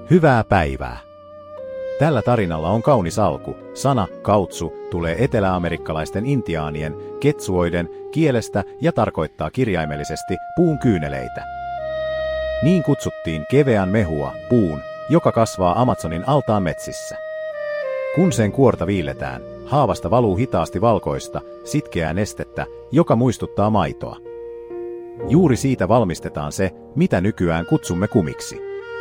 Hyvää päivää! Tällä tarinalla on kaunis alku. Sana kautsu tulee eteläamerikkalaisten intiaanien, ketsuoiden kielestä ja tarkoittaa kirjaimellisesti puun kyyneleitä. Niin kutsuttiin keveän mehua, puun, joka kasvaa Amazonin altaan metsissä. Kun sen kuorta viilletään, haavasta valuu hitaasti valkoista, sitkeää nestettä, joka muistuttaa maitoa. Juuri siitä valmistetaan se, mitä nykyään kutsumme kumiksi.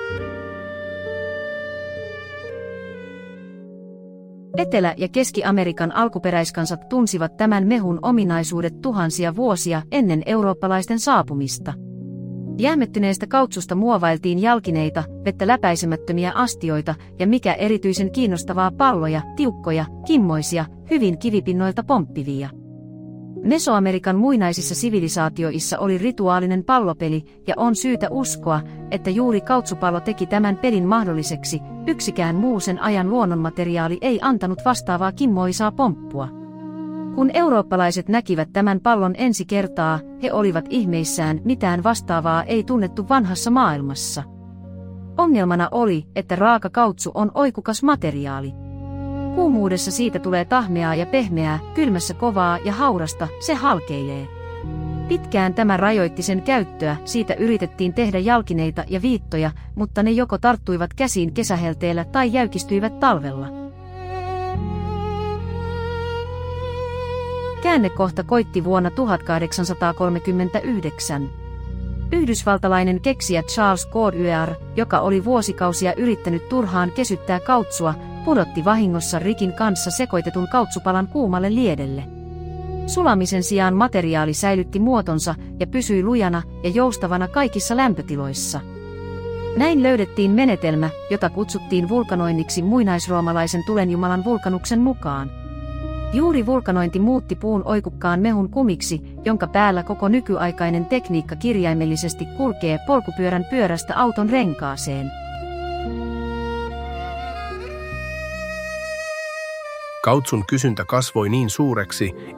Etelä- ja Keski-Amerikan alkuperäiskansat tunsivat tämän mehun ominaisuudet tuhansia vuosia ennen eurooppalaisten saapumista. Jäämettyneestä kautsusta muovailtiin jalkineita, vettä läpäisemättömiä astioita ja mikä erityisen kiinnostavaa palloja, tiukkoja, kimmoisia, hyvin kivipinnoilta pomppivia. Mesoamerikan muinaisissa sivilisaatioissa oli rituaalinen pallopeli ja on syytä uskoa, että juuri kautsupallo teki tämän pelin mahdolliseksi, yksikään muu sen ajan luonnonmateriaali ei antanut vastaavaa kimmoisaa pomppua. Kun eurooppalaiset näkivät tämän pallon ensi kertaa, he olivat ihmeissään, mitään vastaavaa ei tunnettu vanhassa maailmassa. Ongelmana oli, että raaka kautsu on oikukas materiaali. Kuumuudessa siitä tulee tahmeaa ja pehmeää, kylmässä kovaa ja haurasta, se halkeilee. Pitkään tämä rajoitti sen käyttöä, siitä yritettiin tehdä jalkineita ja viittoja, mutta ne joko tarttuivat käsiin kesähelteellä tai jäykistyivät talvella. Käännekohta koitti vuonna 1839. Yhdysvaltalainen keksijä Charles Goodyear, joka oli vuosikausia yrittänyt turhaan kesyttää kautsua, pudotti vahingossa rikin kanssa sekoitetun kautsupalan kuumalle liedelle. Sulamisen sijaan materiaali säilytti muotonsa ja pysyi lujana ja joustavana kaikissa lämpötiloissa. Näin löydettiin menetelmä, jota kutsuttiin vulkanoinniksi muinaisroomalaisen tulenjumalan Vulkanuksen mukaan. Juuri vulkanointi muutti puun oikukkaan mehun kumiksi, jonka päällä koko nykyaikainen tekniikka kirjaimellisesti kulkee polkupyörän pyörästä auton renkaaseen. Kautsun kysyntä kasvoi niin suureksi,